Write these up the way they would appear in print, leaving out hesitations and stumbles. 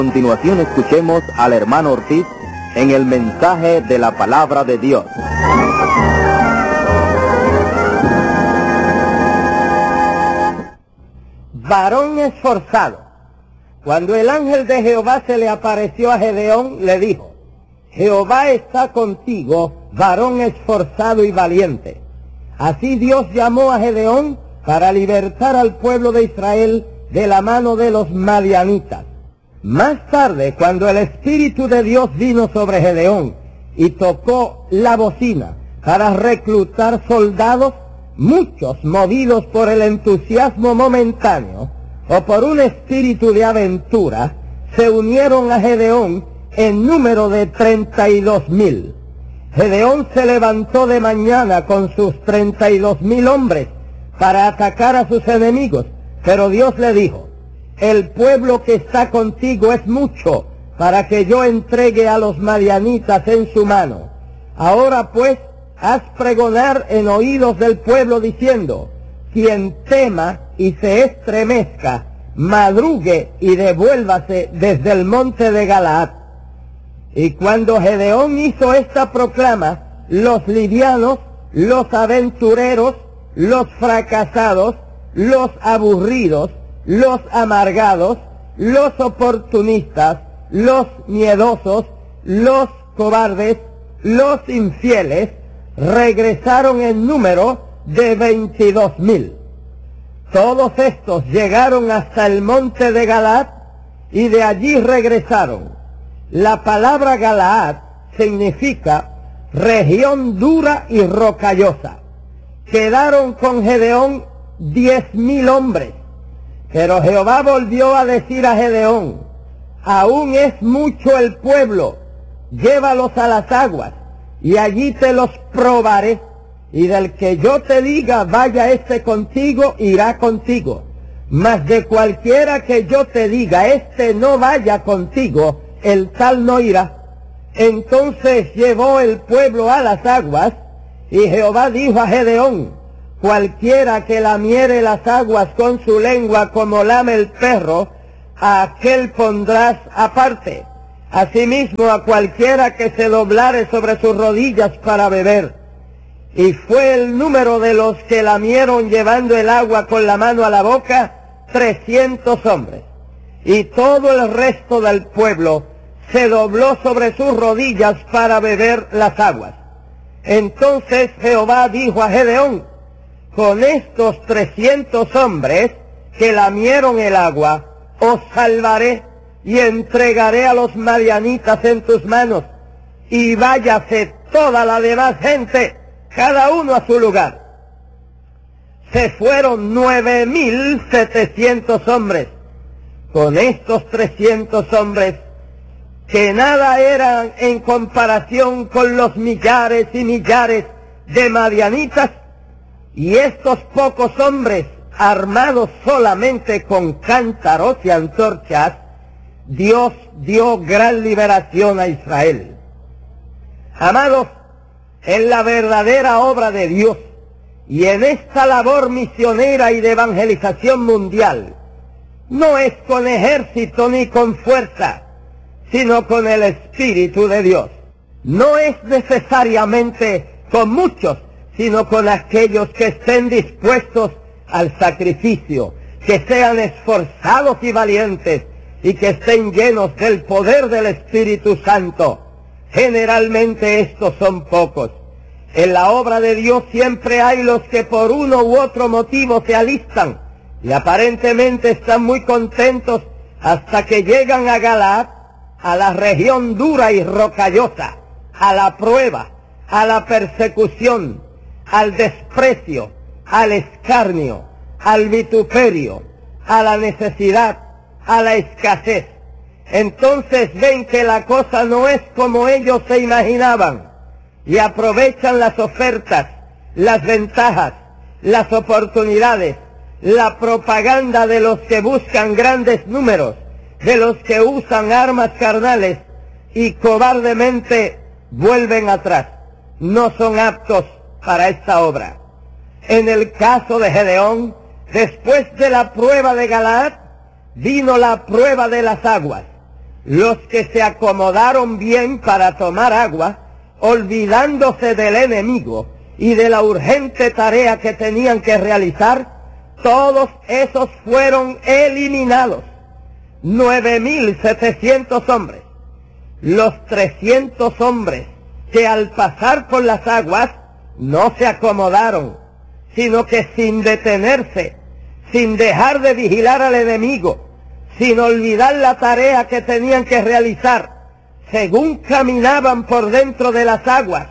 continuación escuchemos al hermano Ortiz en el mensaje de la palabra de Dios. Varón esforzado. Cuando el ángel de Jehová se le apareció a Gedeón, le dijo: Jehová está contigo, varón esforzado y valiente. Así Dios llamó a Gedeón para libertar al pueblo de Israel de la mano de los madianitas. Más tarde, cuando el Espíritu de Dios vino sobre Gedeón y tocó la bocina para reclutar soldados, muchos, movidos por el entusiasmo momentáneo o por un espíritu de aventura, se unieron a Gedeón en número de 32,000. Gedeón se levantó de mañana con sus 32,000 hombres para atacar a sus enemigos, pero Dios le dijo: el pueblo que está contigo es mucho para que yo entregue a los madianitas en su mano. Ahora pues, haz pregonar en oídos del pueblo diciendo: quien tema y se estremezca, madrugue y devuélvase desde el monte de Galaad. Y cuando Gedeón hizo esta proclama, los livianos, los aventureros, los fracasados, los aburridos, los amargados, los oportunistas, los miedosos, los cobardes, los infieles, regresaron en número de 22,000. Todos estos llegaron hasta el monte de Galaad y de allí regresaron. La palabra Galaad significa región dura y rocallosa. Quedaron con Gedeón 10,000 hombres, pero Jehová volvió a decir a Gedeón: aún es mucho el pueblo, llévalos a las aguas, y allí te los probaré, y del que yo te diga vaya este contigo, irá contigo, mas de cualquiera que yo te diga este no vaya contigo, el tal no irá. Entonces llevó el pueblo a las aguas, y Jehová dijo a Gedeón: cualquiera que lamiere las aguas con su lengua como lame el perro, a aquel pondrás aparte. Asimismo a cualquiera que se doblare sobre sus rodillas para beber. Y fue el número de los que lamieron llevando el agua con la mano a la boca, 300 hombres. Y todo el resto del pueblo se dobló sobre sus rodillas para beber las aguas. Entonces Jehová dijo a Gedeón: con estos 300 hombres que lamieron el agua, os salvaré y entregaré a los madianitas en tus manos, y váyase toda la demás gente, cada uno a su lugar. Se fueron 9,700 hombres. Con estos 300 hombres, que nada eran en comparación con los millares y millares de madianitas, y estos pocos hombres, armados solamente con cántaros y antorchas, Dios dio gran liberación a Israel. Amados, en la verdadera obra de Dios y en esta labor misionera y de evangelización mundial, no es con ejército ni con fuerza, sino con el Espíritu de Dios. No es necesariamente con muchos, sino con aquellos que estén dispuestos al sacrificio, que sean esforzados y valientes, y que estén llenos del poder del Espíritu Santo. Generalmente estos son pocos. En la obra de Dios siempre hay los que por uno u otro motivo se alistan, y aparentemente están muy contentos hasta que llegan a Galaad, a la región dura y rocallosa, a la prueba, a la persecución, al desprecio, al escarnio, al vituperio, a la necesidad, a la escasez. Entonces ven que la cosa no es como ellos se imaginaban, y aprovechan las ofertas, las ventajas, las oportunidades, la propaganda de los que buscan grandes números, de los que usan armas carnales, y cobardemente vuelven atrás. No son aptos para esta obra. En el caso de Gedeón, después de la prueba de Galaad, vino la prueba de las aguas. los que se acomodaron bien para tomar agua, olvidándose del enemigo y de la urgente tarea que tenían que realizar, todos esos fueron eliminados. 9.700 hombres. Los 300 hombres que al pasar por las aguas no se acomodaron, sino que sin detenerse, sin dejar de vigilar al enemigo, sin olvidar la tarea que tenían que realizar, según caminaban por dentro de las aguas,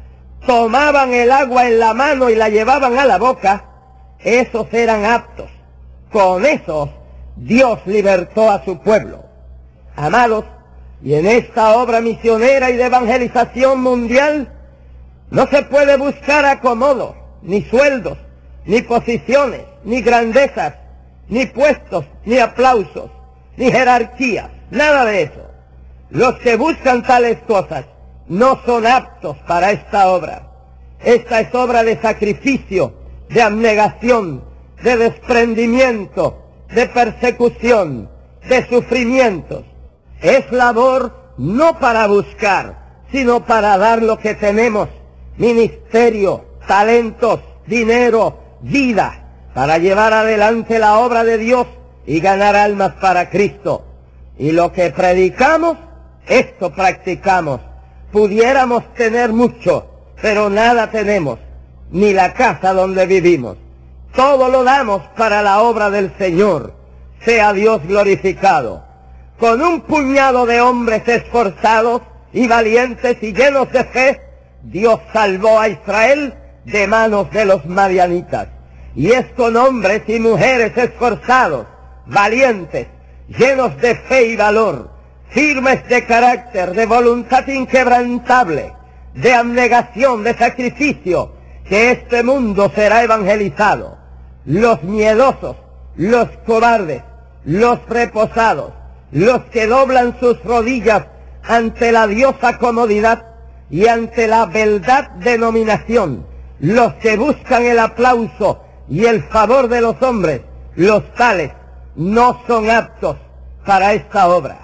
tomaban el agua en la mano y la llevaban a la boca, esos eran aptos. Con esos Dios libertó a su pueblo. Amados, y en esta obra misionera y de evangelización mundial no se puede buscar acomodos, ni sueldos, ni posiciones, ni grandezas, ni puestos, ni aplausos, ni jerarquías, nada de eso. Los que buscan tales cosas no son aptos para esta obra. Esta es obra de sacrificio, de abnegación, de desprendimiento, de persecución, de sufrimientos. Es labor no para buscar, sino para dar lo que tenemos: ministerio, talentos, dinero, vida, para llevar adelante la obra de Dios y ganar almas para Cristo. Y lo que predicamos, esto practicamos. Pudiéramos tener mucho, pero nada tenemos, ni la casa donde vivimos. Todo lo damos para la obra del Señor. Sea Dios glorificado. Con un puñado de hombres esforzados y valientes y llenos de fe, Dios salvó a Israel de manos de los madianitas. Y es con hombres y mujeres esforzados, valientes, llenos de fe y valor, firmes de carácter, de voluntad inquebrantable, de abnegación, de sacrificio, que este mundo será evangelizado. Los miedosos, los cobardes, los reposados, los que doblan sus rodillas ante la diosa comodidad y ante la beldad denominación, los que buscan el aplauso y el favor de los hombres, los tales no son aptos para esta obra.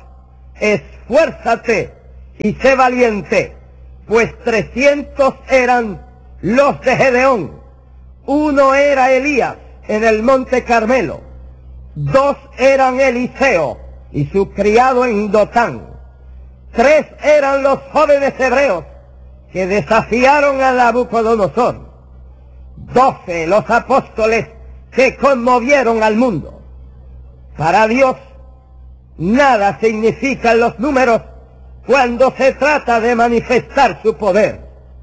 Esfuérzate y sé valiente, pues 300 eran los de Gedeón. Uno era Elías en el monte Carmelo, 2 eran Eliseo y su criado en Dotán, 3 eran los jóvenes hebreos que desafiaron a Nabucodonosor, 12 los apóstoles que conmovieron al mundo. Para Dios nada significan los números cuando se trata de manifestar su poder.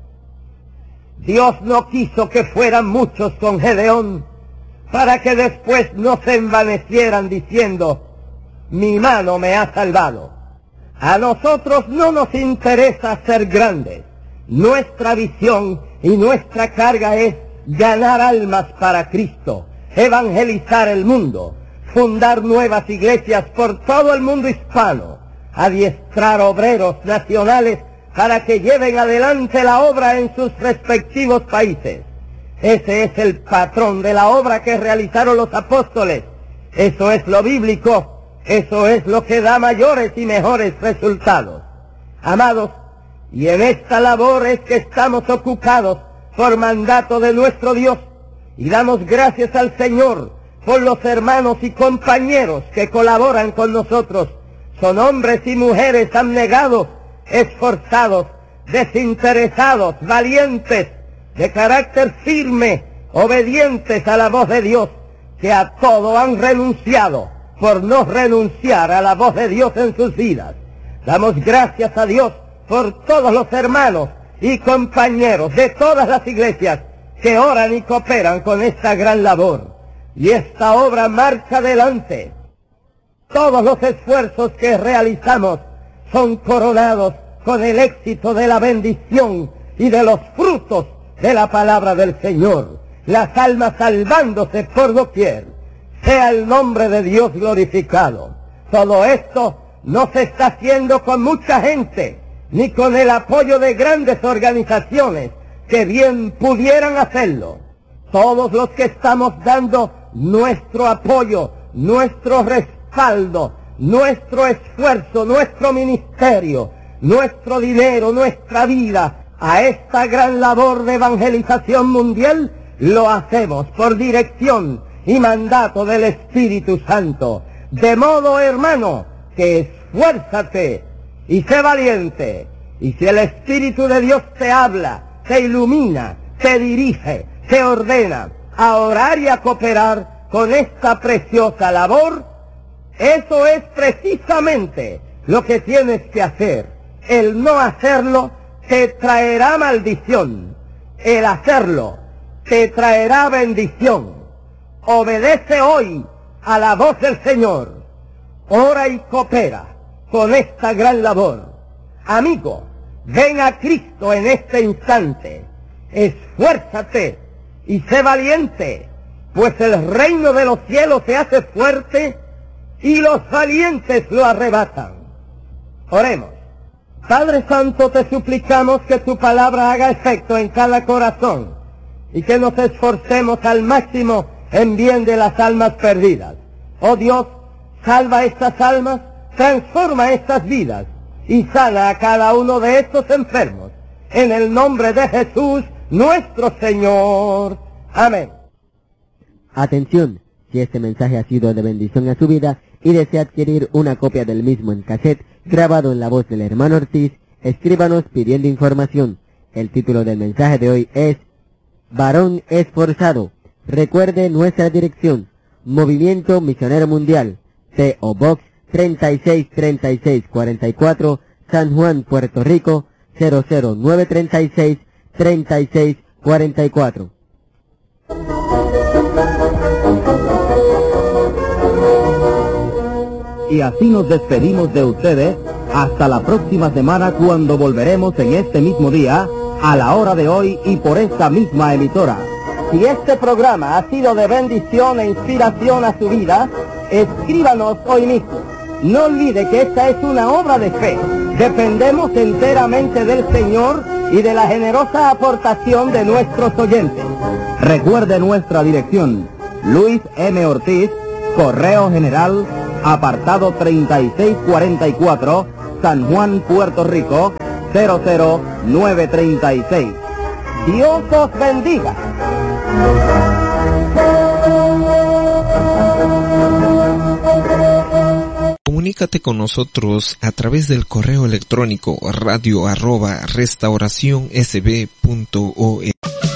Dios no quiso que fueran muchos con Gedeón para que después no se envanecieran diciendo: mi mano me ha salvado. A nosotros no nos interesa ser grandes. Nuestra visión y nuestra carga es ganar almas para Cristo, evangelizar el mundo, fundar nuevas iglesias por todo el mundo hispano, adiestrar obreros nacionales para que lleven adelante la obra en sus respectivos países. Ese es el patrón de la obra que realizaron los apóstoles. Eso es lo bíblico. Eso es lo que da mayores y mejores resultados. Amados, y en esta labor es que estamos ocupados por mandato de nuestro Dios, y damos gracias al Señor por los hermanos y compañeros que colaboran con nosotros. Son hombres y mujeres abnegados, esforzados, desinteresados, valientes, de carácter firme, obedientes a la voz de Dios, que a todo han renunciado por no renunciar a la voz de Dios en sus vidas. Damos gracias a Dios por todos los hermanos y compañeros de todas las iglesias que oran y cooperan con esta gran labor. Y esta obra marcha adelante. Todos los esfuerzos que realizamos son coronados con el éxito de la bendición y de los frutos de la palabra del Señor. Las almas salvándose por doquier. Sea el nombre de Dios glorificado. Todo esto no se está haciendo con mucha gente, ni con el apoyo de grandes organizaciones que bien pudieran hacerlo. Todos los que estamos dando nuestro apoyo, nuestro respaldo, nuestro esfuerzo, nuestro ministerio, nuestro dinero, nuestra vida a esta gran labor de evangelización mundial, lo hacemos por dirección y mandato del Espíritu Santo. De modo, hermano, que esfuérzate y sé valiente. Y si el Espíritu de Dios te habla, te ilumina, te dirige, te ordena a orar y a cooperar con esta preciosa labor, eso es precisamente lo que tienes que hacer. El no hacerlo te traerá maldición. El hacerlo te traerá bendición. Obedece hoy a la voz del Señor. Ora y coopera con esta gran labor. Amigo, ven a Cristo en este instante. Esfuérzate y sé valiente, pues el reino de los cielos se hace fuerte y los valientes lo arrebatan. Oremos. Padre Santo, te suplicamos que tu palabra haga efecto en cada corazón y que nos esforcemos al máximo en bien de las almas perdidas. Oh Dios, salva estas almas, transforma estas vidas y sana a cada uno de estos enfermos. En el nombre de Jesús, nuestro Señor. Amén. Atención, si este mensaje ha sido de bendición a su vida y desea adquirir una copia del mismo en cassette grabado en la voz del hermano Ortiz, escríbanos pidiendo información. El título del mensaje de hoy es Varón Esforzado. Recuerde nuestra dirección: Movimiento Misionero Mundial, P.O. Box 363644, San Juan, Puerto Rico 00936 3644. Y así nos despedimos de ustedes hasta la próxima semana, cuando volveremos en este mismo día, a la hora de hoy y por esta misma emisora. Si este programa ha sido de bendición e inspiración a su vida, escríbanos hoy mismo. No olvide que esta es una obra de fe. Dependemos enteramente del Señor y de la generosa aportación de nuestros oyentes. Recuerde nuestra dirección: Luis M. Ortiz, Correo General, apartado 3644, San Juan, Puerto Rico 00936. Dios os bendiga. Comunícate con nosotros a través del correo electrónico radio@restauracionsb.org.